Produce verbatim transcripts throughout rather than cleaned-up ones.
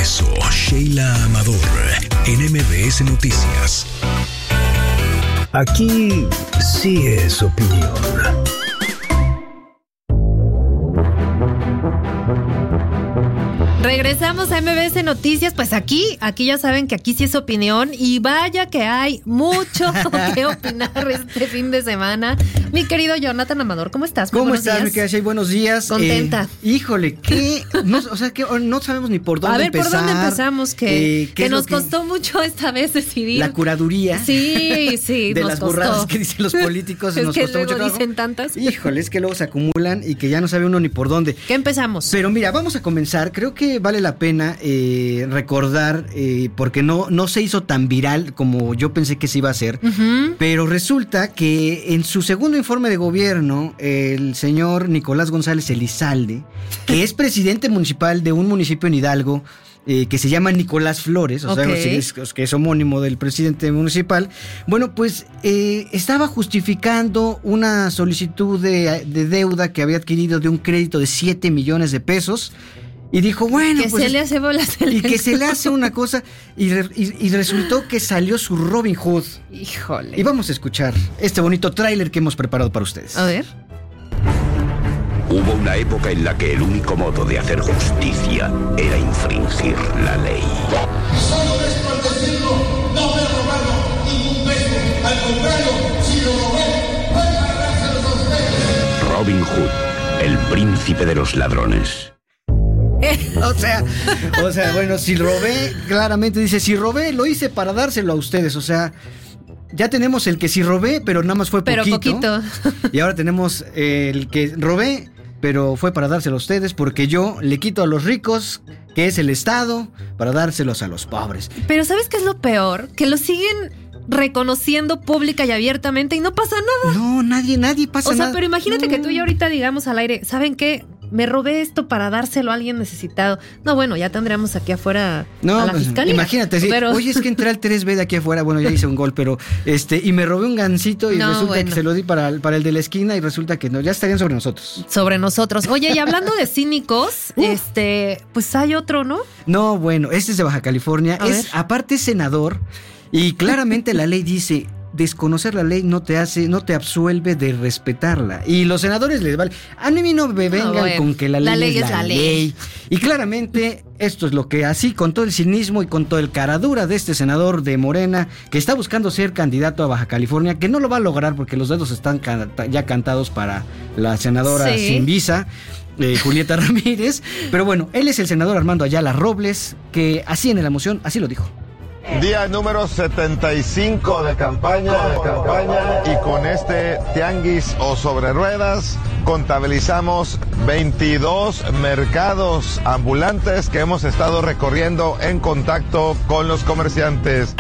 eso, Sheila Amador, en M B S Noticias. Aquí sí es opinión. Regresamos a M B S Noticias, pues aquí, aquí ya saben que aquí sí es opinión y vaya que hay mucho que opinar este fin de semana. Mi querido Jonathan Amador, ¿cómo estás? Muy ¿Cómo estás, días. mi querida Shay? Buenos días. Contenta. Eh, híjole, ¿qué? No, o sea, que no sabemos ni por dónde empezar. A ver, empezar. ¿por dónde empezamos? Que, eh, que nos costó que... mucho esta vez decidir. La curaduría. Sí, sí, de nos las costó. burradas que dicen los políticos. Es nos que costó luego mucho dicen tantas. Híjole, es que luego se acumulan y que ya no sabe uno ni por dónde. ¿Qué empezamos? Pero mira, vamos a comenzar. Creo que vale la pena eh, recordar, eh, porque no, no se hizo tan viral como yo pensé que se iba a hacer. Uh-huh. Pero resulta que en su segundo informe de gobierno, el señor Nicolás González Elizalde, que es presidente municipal de un municipio en Hidalgo, Eh, que se llama Nicolás Flores, o okay. sea, es, es, que es homónimo del presidente municipal. Bueno, pues eh, estaba justificando una solicitud de, de deuda que había adquirido de un crédito de siete millones de pesos. Y dijo, bueno, que pues, se le hace bolas y que se le hace una cosa y, re, y, y resultó que salió su Robin Hood. Híjole. Y vamos a escuchar este bonito tráiler que hemos preparado para ustedes. A ver. Hubo una época en la que el único modo de hacer justicia era infringir la ley. Solo resplandeciendo, no voy a robarlo ningún peso. Al contrario, si lo robé, voy a pagárselos a ustedes. Robin Hood, el príncipe de los ladrones. O sea, o sea, bueno, si robé, claramente dice, si robé, lo hice para dárselo a ustedes, o sea... Ya tenemos el que sí robé, pero nada más fue pero poquito. poquito. Y ahora tenemos el que robé, pero fue para dárselo a ustedes, porque yo le quito a los ricos, que es el Estado, para dárselos a los pobres. Pero ¿sabes qué es lo peor? Que lo siguen reconociendo pública y abiertamente y no pasa nada. No, nadie, nadie pasa nada. O sea, nada. Pero imagínate no. que tú y yo ahorita digamos al aire, ¿saben qué? Me robé esto para dárselo a alguien necesitado. No, bueno, ya tendríamos aquí afuera no, a la pues, fiscalía. Imagínate, sí. Pero... Oye, es que entré al tres B de aquí afuera, bueno, ya hice un gol, pero este, y me robé un gansito y no, resulta bueno. que se lo di para, para el de la esquina y resulta que no, ya estarían sobre nosotros. Sobre nosotros. Oye, y hablando de cínicos, uh. este, pues hay otro, ¿no? No, bueno, este es de Baja California, a es, ver. aparte es senador, y claramente la ley dice... Desconocer la ley no te hace, no te absuelve de respetarla. Y los senadores les vale. A mí no me vengan no, bueno, con que la ley, la ley es, es la, la ley. ley. Y claramente esto es lo que así, con todo el cinismo y con todo el caradura de este senador de Morena, que está buscando ser candidato a Baja California, que no lo va a lograr porque los dedos están can- ya cantados para la senadora sí. sin visa. Eh, Julieta Ramírez. Pero bueno, él es el senador Armando Ayala Robles, que así en la moción, así lo dijo. Día número setenta y cinco de campaña, de campaña, y con este tianguis o sobre ruedas contabilizamos veintidós mercados ambulantes que hemos estado recorriendo en contacto con los comerciantes.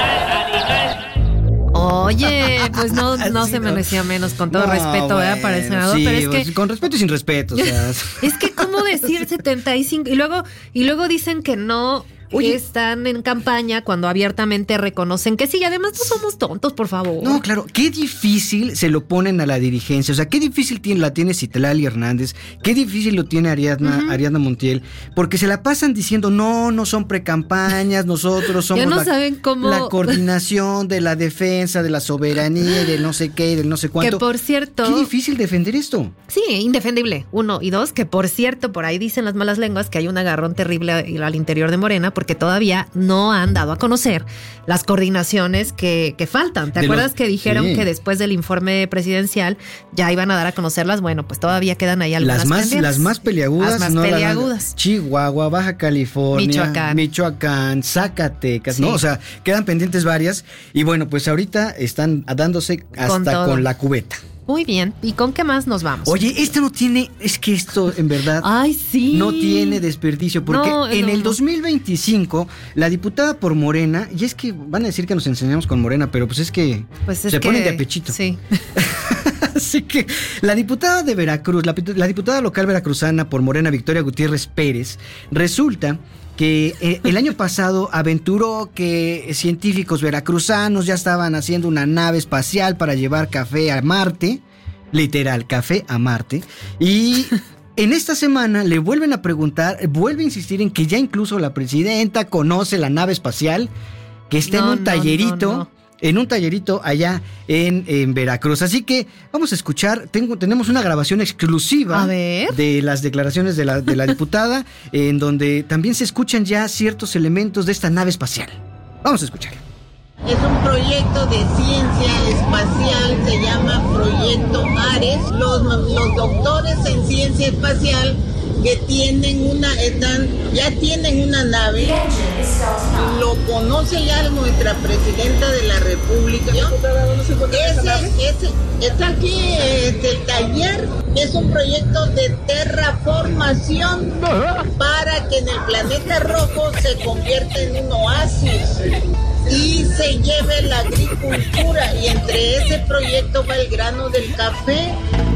Oye, pues no, no se merecía menos, con todo no, respeto, bueno, ¿verdad? Para el senador, sí, pero es que... Pues, con respeto y sin respeto, o sea... Es que cómo decir setenta y cinco y luego, y luego dicen que no... Oye, están en campaña cuando abiertamente reconocen que sí, y además no somos tontos, por favor. No, claro, qué difícil se lo ponen a la dirigencia, o sea, qué difícil tiene, la tiene Citlali Hernández, qué difícil lo tiene Ariadna, uh-huh. Ariadna Montiel, porque se la pasan diciendo, no, no son precampañas, nosotros somos ya no la, saben cómo... la coordinación de la defensa, de la soberanía, del no sé qué, del no sé cuánto. Que por cierto... Qué difícil defender esto. Sí, indefendible, uno, y dos, que por cierto, por ahí dicen las malas lenguas que hay un agarrón terrible al interior de Morena, porque todavía no han dado a conocer las coordinaciones que, que faltan. ¿Te de acuerdas los, que dijeron sí. que después del informe presidencial ya iban a dar a conocerlas? Bueno, pues todavía quedan ahí algunas las más pendientes. Las más peliagudas. Las más no peliagudas. La, Chihuahua, Baja California, Michoacán, Michoacán Zacatecas, sí. ¿no? O sea, quedan pendientes varias. Y bueno, pues ahorita están dándose hasta con, con la cubeta. Muy bien. ¿Y con qué más nos vamos? Oye, este no tiene, es que esto en verdad Ay, sí. no tiene desperdicio, porque no, en no, el no. dos mil veinticinco la diputada por Morena, y es que van a decir que nos enseñamos con Morena, pero pues es que pues es se que, ponen de apechito. Sí. Así que la diputada de Veracruz, la, la diputada local veracruzana por Morena, Victoria Gutiérrez Pérez, resulta que eh, el año pasado aventuró que científicos veracruzanos ya estaban haciendo una nave espacial para llevar café a Marte, literal, café a Marte, y en esta semana le vuelven a preguntar, vuelve a insistir en que ya incluso la presidenta conoce la nave espacial que está No, en un no, tallerito. no, no. En un tallerito allá en, en Veracruz. Así que vamos a escuchar, tengo, tenemos una grabación exclusiva A ver. de las declaraciones de la, de la diputada, en donde también se escuchan ya ciertos elementos de esta nave espacial. Vamos a escuchar. Es un proyecto de ciencia espacial, se llama Proyecto Ares. Los, los doctores en ciencia espacial que tienen una, están, ya tienen una nave, lo conoce ya nuestra presidenta de la República. Ese, ese, está aquí este, el taller, es un proyecto de terraformación para que en el planeta rojo se convierta en un oasis y se lleve la agricultura, y entre ese proyecto va el grano del café.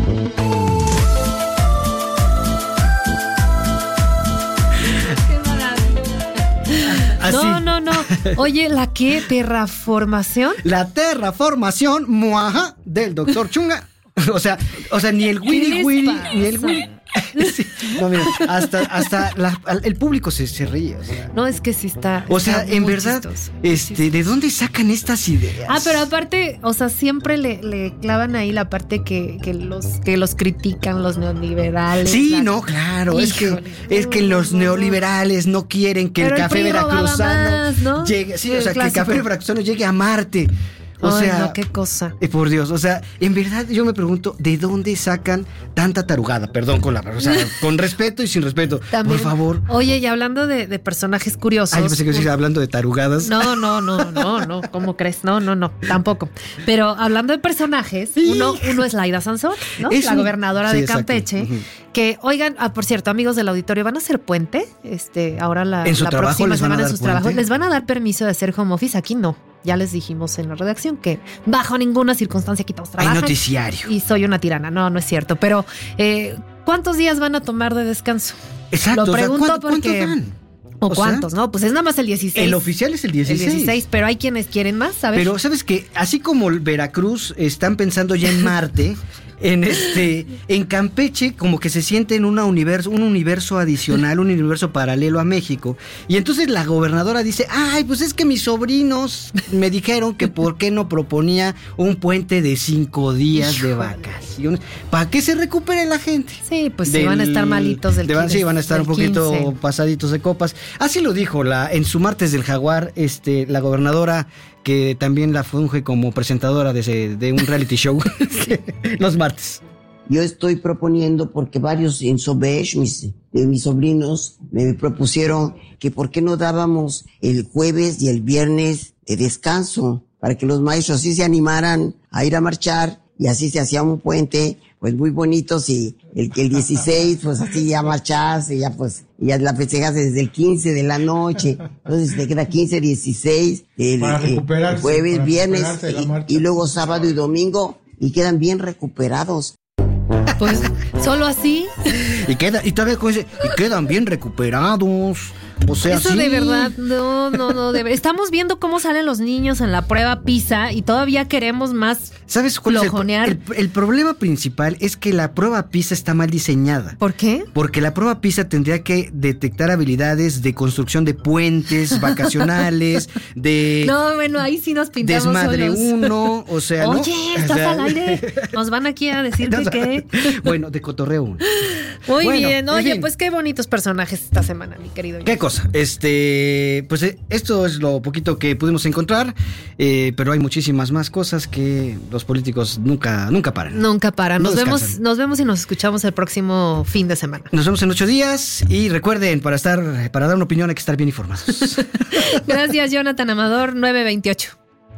Así. No, no, no. Oye, ¿la qué? ¿Terraformación? La terraformación, muaja, del doctor Chunga. O sea, o sea, ni el ¿Qué Willy les Willy, pasa? ni el Willy. Sí, no, mira, hasta, hasta la- el público se, se ríe. O sea, No, es que sí está. o sea está en muy verdad, chistoso. este, ¿de dónde sacan estas ideas? Ah, pero aparte, o sea, siempre le, le clavan ahí la parte que, que los que los critican los neoliberales. Sí, la- no, claro, es que, Híjole, es que no, los no, no. neoliberales no quieren que Pero el el café P R I robaba veracruzano más, ¿no? llegue, sí, o El sea, que el clásico. café veracruzano llegue a Marte. O Ay, sea, no, qué cosa. eh, por Dios, o sea, en verdad yo me pregunto, ¿de dónde sacan tanta tarugada? Perdón con la, o sea, con respeto y sin respeto. También- Por favor. Oye, y hablando de, de personajes curiosos. Ay, yo pensé que ibas a ir hablando de tarugadas. No, no, no, no, no, ¿cómo crees? No, no, no, tampoco. Pero hablando de personajes, uno, uno es Laida Sansón, ¿no? Es la un- gobernadora sí, de exacto. Campeche. Ujú. Que, oigan, ah, por cierto, amigos del auditorio, ¿van a hacer puente? Este, ahora la, ¿En su la trabajo próxima les van a semana en dar sus puente? trabajos. ¿Les van a dar permiso de hacer home office? Aquí no. Ya les dijimos en la redacción que bajo ninguna circunstancia aquí todos Hay trabajan. noticiario. Y soy una tirana. No, no es cierto. Pero, eh, ¿cuántos días van a tomar de descanso? Exacto. Lo o sea, pregunto ¿cuánto- porque- ¿Cuántos dan? ¿O, O sea, cuántos? No, pues es nada más el dieciséis. El oficial es el dieciséis. El dieciséis, pero hay quienes quieren más, ¿sabes? Pero sabes que así como el Veracruz están pensando ya en Marte, en este, en Campeche como que se siente en una universo, un universo adicional, un universo paralelo a México. Y entonces la gobernadora dice, ay, pues es que mis sobrinos me dijeron que por qué no proponía un puente de cinco días de vacaciones, para que se recupere la gente. Sí, pues sí, Del- van a estar malitos del de- van- quince, Sí, van a estar un del poquito quince. pasaditos de copas. Así lo dijo la en su martes del Jaguar, este, la gobernadora que también la funge como presentadora de, ese- de un reality show los martes. Yo estoy proponiendo, porque varios en Sobesh, mis, de mis sobrinos, me propusieron que por qué no dábamos el jueves y el viernes de descanso, para que los maestros así se animaran a ir a marchar, y así se hacía un puente, pues muy bonito, y el que el dieciséis, pues así ya marcharse, ya pues, ya la festejas desde el quince de la noche, entonces te queda quince, dieciséis, el, Para el- recuperarse, el jueves, para viernes, recuperarse de la y- marcha. y luego sábado y domingo, y quedan bien recuperados. Pues solo así. Y queda, y todavía como dice, y quedan bien recuperados. O sea, Eso sí. de verdad, no, no, no. De ver- Estamos viendo cómo salen los niños en la prueba PISA y todavía queremos más. ¿Sabes cuál es el, flojonear. el, el problema principal? Es que la prueba PISA está mal diseñada. ¿Por qué? Porque la prueba PISA tendría que detectar habilidades de construcción de puentes vacacionales, de No, bueno, ahí sí nos pintamos desmadre solos. uno, o sea, ¿no? Oye, estás O sea, al aire. Nos van aquí a decir que qué. Bueno, de cotorreo uno. Muy Bueno, bien. en Oye, fin. pues qué bonitos personajes esta semana, mi querido. ¿Qué cosa? Este, pues eh, esto es lo poquito que pudimos encontrar, eh, pero hay muchísimas más cosas que los políticos nunca, nunca paran. Nunca para. No Nos vemos, descansan. nos vemos y nos escuchamos el próximo fin de semana. Nos vemos en ocho días y recuerden, para estar, para dar una opinión hay que estar bien informados. Gracias, Jonathan Amador, nueve veintiocho.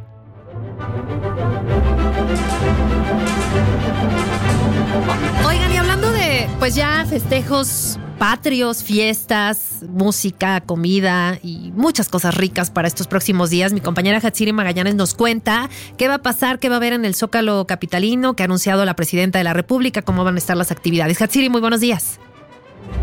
Oigan, y hablando de, pues ya festejos patrios, fiestas, música, comida y muchas cosas ricas para estos próximos días, mi compañera Hatsiri Magallanes nos cuenta qué va a pasar, qué va a haber en el Zócalo capitalino, que ha anunciado la presidenta de la República, cómo van a estar las actividades. Hatsiri, muy buenos días.